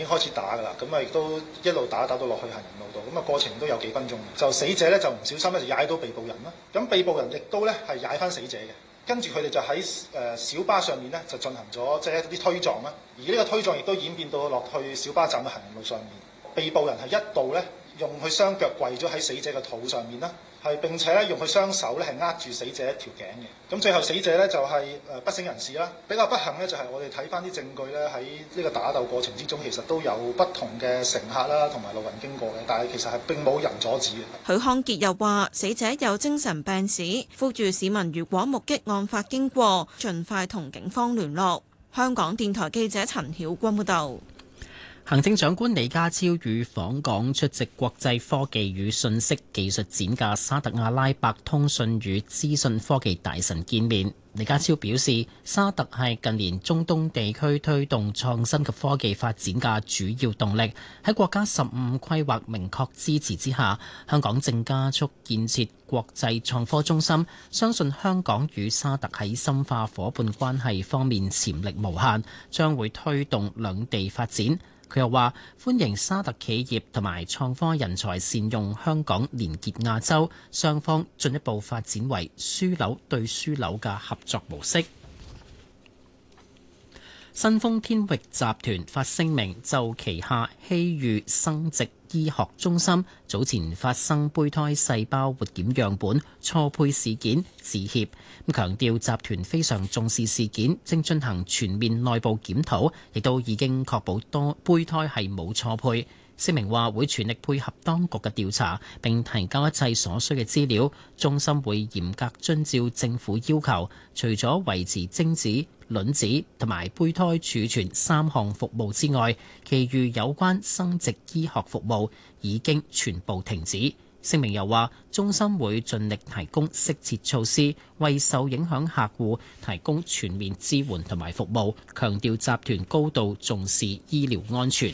經開始打㗎啦，咁啊亦都一路打到落去行人路度，咁啊過程都有幾分鐘。就死者咧就唔小心咧就踩到被捕人啦，咁被捕人亦都咧係踩翻死者嘅，跟住佢哋就喺小巴上面咧就進行咗即係一啲推撞啦，而呢個推撞亦都演變到落去小巴站嘅行人路上面。被捕人係一度咧用佢雙腳跪咗喺死者嘅肚上面啦。係並且咧用佢雙手咧係握住死者條頸嘅，咁最後死者咧就係不省人事啦。比較不幸咧就係我哋睇翻啲證據咧喺呢個打鬥過程之中，其實都有不同嘅乘客啦同埋路人經過嘅，但係其實係並冇人阻止嘅。 許康傑又話：死者有精神病史，呼籲市民如果目擊案發經過，盡快同警方聯絡。香港電台記者陳曉君報導。 行政長官李家超與訪港出席國際科技與信息技術展嘅沙特阿拉伯通訊與資訊科技大臣見面。李家超表示，沙特係近年中東地區推動創新及科技發展嘅主要動力。喺國家15規劃明確支持之下，香港正加速建設國際創科中心，相信香港與沙特喺深化伙伴關係方面潛力無限，將會推動兩地發展。佢又話歡迎沙特企業同埋創科人才善用香港連結亞洲，雙方進一步發展為樞紐對樞紐嘅合作模式。新豐天域集團發聲明就旗下希裕生殖醫學中心早前發生胚胎細胞活檢樣本錯配事件致歉，強調集團非常重視事件，正進行全面內部檢討，亦都已經確保多胚胎係冇錯配。聲明話會全力配合當局嘅調查，並提交一切所需嘅資料。中心會嚴格遵照政府要求，除咗維持精子、卵子同埋胚胎儲存3項服務之外，其餘有關生殖醫學服務已經全部停止。聲明又話，中心會盡力提供適切措施，為受影響客戶提供全面支援同埋服務，強調集團高度重視醫療安全。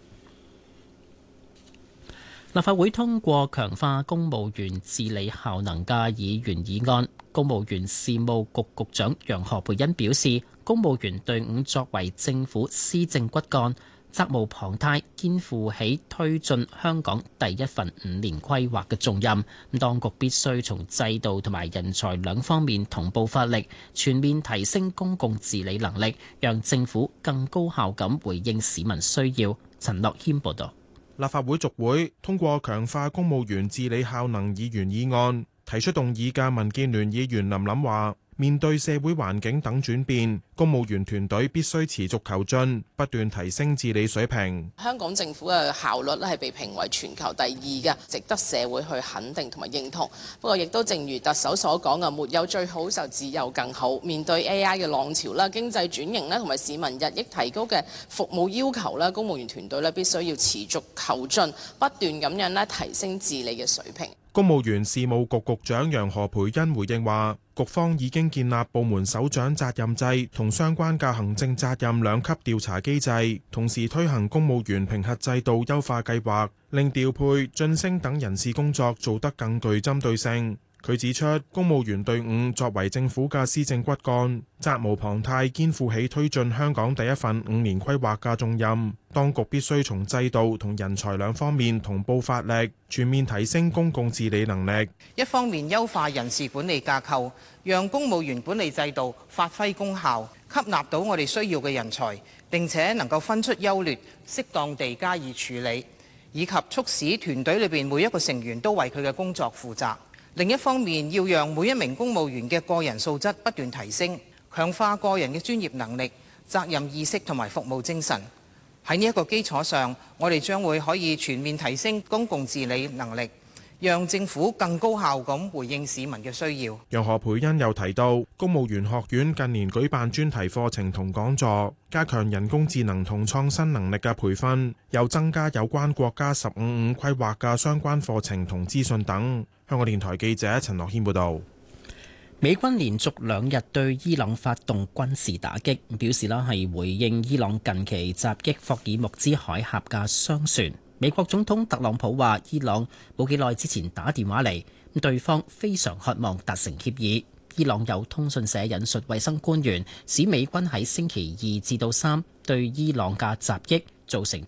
立法會通過強化公務員治理效能嘅議員議案。公務員事務局局長楊何蓓茵表示，公務員隊伍作為政府施政骨幹，責無旁貸，肩負起推進香港第一份5年規劃嘅重任。當局必須從制度同埋人才兩方面同步發力，全面提升公共治理能力，讓政府更高效咁回應市民需要。陳樂謙報道。 立法會續會通過強化公務員治理效能議員議案，提出動議嘅民建聯議員林琳話，面對社會環境等轉變，公務員團隊必須持續求進，不斷提升治理水平。 香港政府嘅效率咧係被評為全球第2嘅，值得社會去肯定同埋認同。不過亦都正如特首所講嘅，沒有最好就只有更好。面對 AI 嘅浪潮啦、經濟轉型啦同埋市民日益提高嘅服務要求啦，公務員團隊咧必須要持續求進，不斷咁樣咧提升治理嘅水平。 公務員事務局局長楊何蓓茵回應話，局方已經建立部門首長責任制同相關嘅行政責任2級調查機制，同時推行公務員評核制度優化計劃，令調配、晉升等人事工作做得更具針對性。佢指出，公務員隊伍作為政府嘅施政骨幹，責無旁貸，肩負起推進香港第一份5年規劃嘅重任。當局必須從制度同人才兩方面同步發力，全面提升公共治理能力。 一方面優化人事管理架構，讓公務員管理制度發揮功效，吸納到我哋需要嘅人才，並且能夠分出優劣，適當地加以處理，以及促使團隊裏邊每一個成員都為佢嘅工作負責。另一方面，要讓每一名公務員嘅個人素質不斷提升，強化個人嘅專業能力、責任意識同埋服務精神。喺呢一個基礎上，我哋將會可以全面提升公共治理能力，讓政府更高效咁回應市民嘅需要。 楊何蓓茵又提到，公務員學院近年舉辦專題課程同講座，加強人工智能同創新能力嘅培訓，又增加有關國家15規劃嘅相關課程同資訊等。香港電台記者陳樂軒報導。 美軍連續2日對伊朗發動軍事打擊，表示係回應伊朗近期襲擊霍爾木茲海峽嘅商船。美國總統特朗普話，伊朗冇幾耐之前打電話嚟，對方非常渴望達成協議。伊朗有通訊社引述衛生官員指，美軍喺星期2至3對伊朗嘅襲擊造成